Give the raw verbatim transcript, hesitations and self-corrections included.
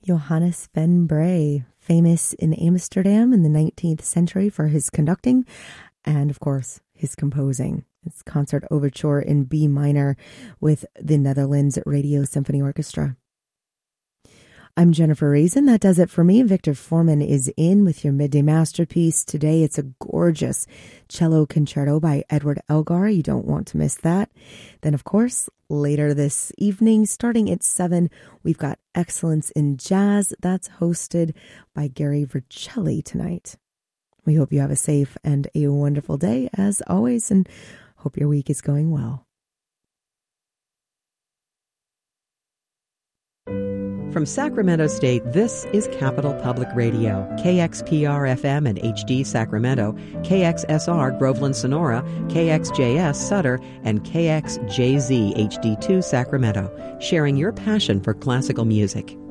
Johannes van Bree, famous in Amsterdam in the nineteenth century for his conducting and, of course, his composing. It's concert overture in B minor with the Netherlands Radio Symphony Orchestra. I'm Jennifer Reason. That does it for me. Victor Foreman is in with your midday masterpiece. Today it's a gorgeous cello concerto by Edward Elgar. You don't want to miss that. Then, of course, later this evening, starting at seven, we've got Excellence in Jazz. That's hosted by Gary Vercelli tonight. We hope you have a safe and a wonderful day, as always, and hope your week is going well. From Sacramento State, this is Capital Public Radio, K X P R F M and H D Sacramento, K X S R Groveland Sonora, K X J S Sutter, and K X J Z H D two Sacramento, sharing your passion for classical music.